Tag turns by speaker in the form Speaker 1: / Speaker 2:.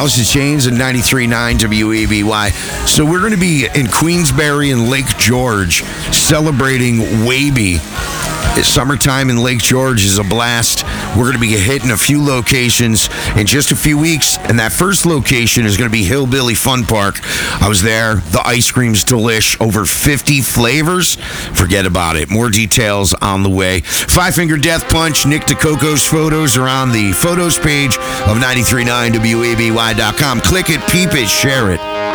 Speaker 1: Alice in Chains and 93.9 WABY. So we're going to be in Queensbury and Lake George celebrating Waby. It's summertime in Lake George is a blast. We're going to be hitting a few locations in just a few weeks, and that first location is going to be Hillbilly Fun Park. I was there. The ice cream's delish. Over 50 flavors. Forget about it. More details on the way. Five Finger Death Punch, Nick DeCoco's photos are on the photos page of 939WABY.com. Click it, peep it, share it.